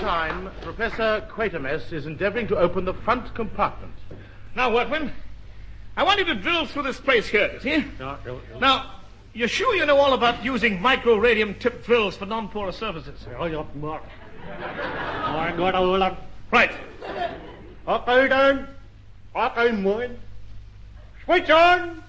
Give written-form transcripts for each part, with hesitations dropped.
time, Professor Quatermass is endeavoring to open the front compartment. Now, workmen, I want you to drill through this place here, you see? Now, you're sure you know all about using micro-radium-tipped drills for non-porous surfaces? Right. Okay, then. Okay, mine. Switch on!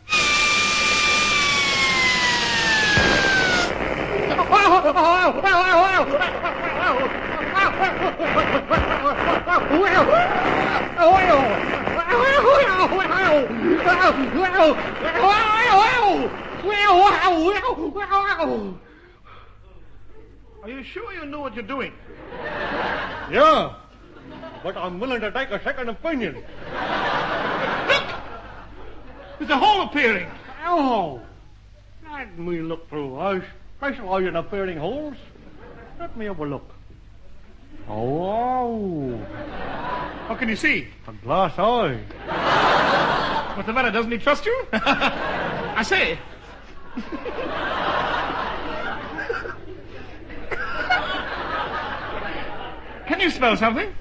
Are you sure you know what you're doing? Yeah, but I'm willing to take a second opinion. Look! There's a hole appearing. Oh, let me look through. I specialize in appearing holes. Let me have a look. Oh, What can you see? a glass eye. What's the matter? Doesn't he trust you? I say. Can you smell something?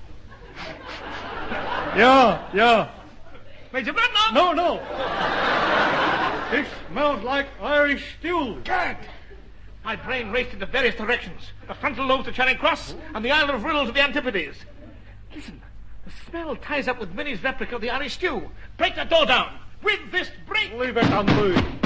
Yeah. Major Bradnor? No. It smells like Irish stew. Good. My brain raced into various directions. The frontal lobe to Charing Cross and the Isle of Rhyl to the Antipodes. Listen, the smell ties up with Minnie's replica of the Irish stew. Break that door down. With this break. Leave it on me.